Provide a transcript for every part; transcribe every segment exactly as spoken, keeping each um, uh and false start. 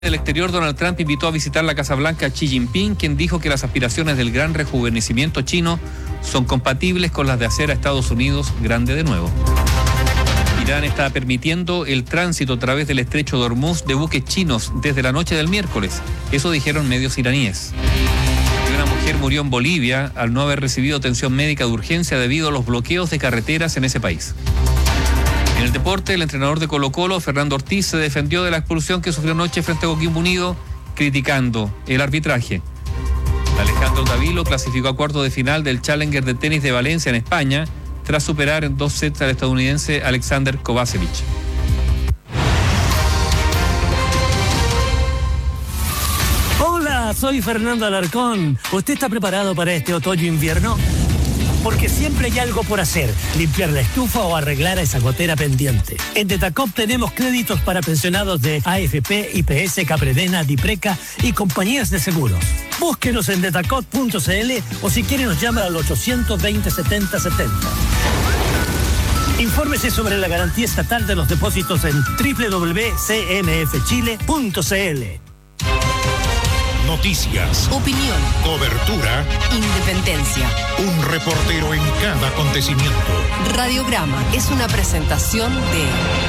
Del exterior, Donald Trump invitó a visitar la Casa Blanca a Xi Jinping, quien dijo que las aspiraciones del gran rejuvenecimiento chino son compatibles con las de hacer a Estados Unidos grande de nuevo. Irán está permitiendo el tránsito a través del estrecho de Hormuz de buques chinos desde la noche del miércoles. Eso dijeron medios iraníes. Y una mujer murió en Bolivia al no haber recibido atención médica de urgencia debido a los bloqueos de carreteras en ese país. En el deporte, el entrenador de Colo-Colo, Fernando Ortiz, se defendió de la expulsión que sufrió anoche frente a Coquimbo Unido, criticando el arbitraje. Alejandro Davilo clasificó a cuartos de final del Challenger de tenis de Valencia en España, tras superar en dos sets al estadounidense Alexander Kovacevic. Hola, soy Fernando Alarcón. ¿Usted está preparado para este otoño-invierno? Porque siempre hay algo por hacer, limpiar la estufa o arreglar esa gotera pendiente. En Detacop tenemos créditos para pensionados de A F P, I P S, Capredena, Dipreca y compañías de seguros. Búsquenos en detacop punto c l o si quiere nos llama al ochocientos veinte, setenta setenta. Infórmese sobre la garantía estatal de los depósitos en doble u doble u doble u punto c m f chile punto c l. Noticias, opinión, cobertura, independencia. Un reportero en cada acontecimiento. Radiograma es una presentación de...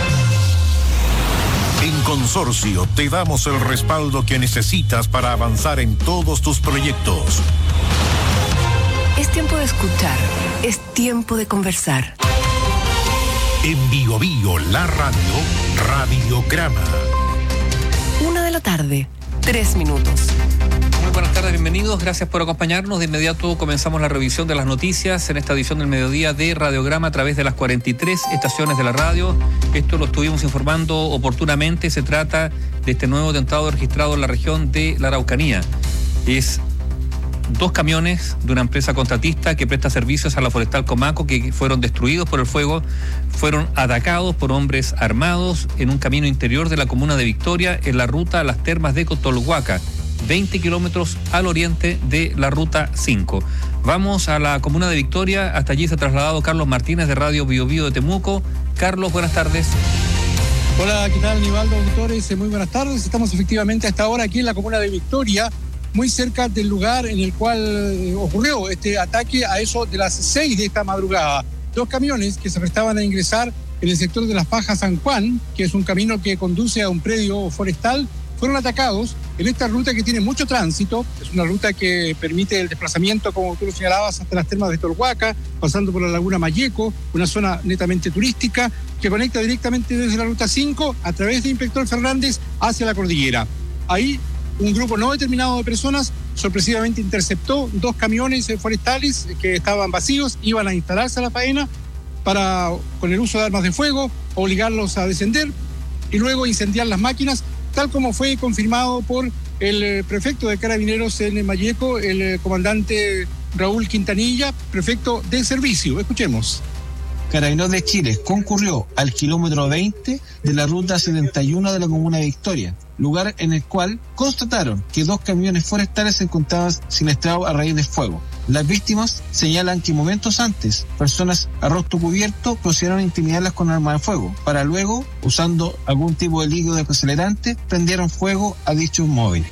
En Consorcio te damos el respaldo que necesitas para avanzar en todos tus proyectos. Es tiempo de escuchar, es tiempo de conversar. En Bio Bio, la radio, Radiograma. Una de la tarde, tres minutos. Muy buenas tardes, bienvenidos, gracias por acompañarnos. De inmediato comenzamos la revisión de las noticias en esta edición del mediodía de Radiograma a través de las cuarenta y tres estaciones de la radio. Esto lo estuvimos informando oportunamente. Se trata de este nuevo atentado registrado en la región de la Araucanía. Es dos camiones de una empresa contratista que presta servicios a la Forestal Comaco que fueron destruidos por el fuego, fueron atacados por hombres armados en un camino interior de la comuna de Victoria en la ruta a las termas de Cotolhuaca, veinte kilómetros al oriente de la ruta cinco. Vamos a la comuna de Victoria, hasta allí se ha trasladado Carlos Martínez de Radio Bio Bio de Temuco. Carlos, buenas tardes. Hola, ¿qué tal, Nivaldo, auditores? Muy buenas tardes. Estamos efectivamente hasta ahora aquí en la comuna de Victoria, muy cerca del lugar en el cual ocurrió este ataque a eso de las seis de esta madrugada. Dos camiones que se prestaban a ingresar en el sector de Las Fajas San Juan, que es un camino que conduce a un predio forestal, fueron atacados en esta ruta que tiene mucho tránsito. Es una ruta que permite el desplazamiento, como tú lo señalabas, hasta las termas de Tolhuaca, pasando por la laguna Mayeco, una zona netamente turística que conecta directamente desde la ruta cinco a través de Inspector Fernández hacia la cordillera. Ahí un grupo no determinado de personas sorpresivamente interceptó dos camiones forestales que estaban vacíos, iban a instalarse a la faena para, con el uso de armas de fuego, obligarlos a descender y luego incendiar las máquinas, tal como fue confirmado por el prefecto de Carabineros en Mayeco, el comandante Raúl Quintanilla, prefecto de servicio. Escuchemos. Carabineros de Chile concurrió al kilómetro veinte de la ruta setenta y uno de la comuna de Victoria, lugar en el cual constataron que dos camiones forestales se encontraban siniestrados a raíz del fuego. Las víctimas señalan que momentos antes, personas a rostro cubierto procedieron a intimidarlas con armas de fuego, para luego, usando algún tipo de líquido acelerante, prendieron fuego a dichos móviles.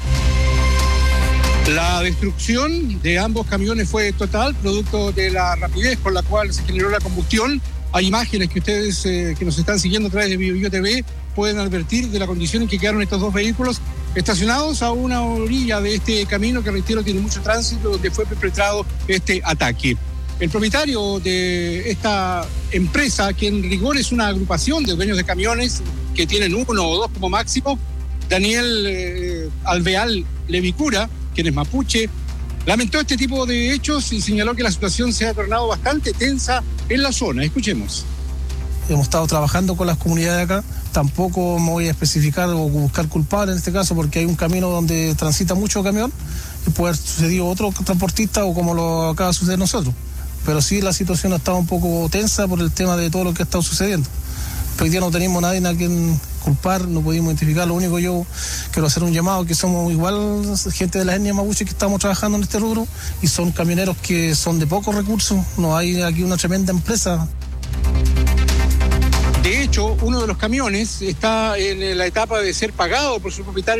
La destrucción de ambos camiones fue total, producto de la rapidez con la cual se generó la combustión. Hay imágenes que ustedes eh, que nos están siguiendo a través de Bio Bio T V pueden advertir de la condición en que quedaron estos dos vehículos estacionados a una orilla de este camino que, reitero, tiene mucho tránsito, donde fue perpetrado este ataque. El propietario de esta empresa, que en rigor es una agrupación de dueños de camiones que tienen uno o dos como máximo, Daniel eh, Alveal Levicura, quien es mapuche, lamentó este tipo de hechos y señaló que la situación se ha tornado bastante tensa en la zona. Escuchemos. Hemos estado trabajando con las comunidades de acá. Tampoco me voy a especificar o buscar culpables en este caso, porque hay un camino donde transita mucho camión y puede haber sucedido otro transportista o como lo acaba de suceder nosotros. Pero sí, la situación ha estado un poco tensa por el tema de todo lo que ha estado sucediendo. Hoy día no tenemos nadie a quien culpar, no pudimos identificar. Lo único, yo quiero hacer un llamado, que somos igual gente de la etnia mapuche que estamos trabajando en este rubro, y son camioneros que son de pocos recursos. No hay aquí una tremenda empresa. De hecho, hecho, uno de los camiones está en la etapa de ser pagado por su propietario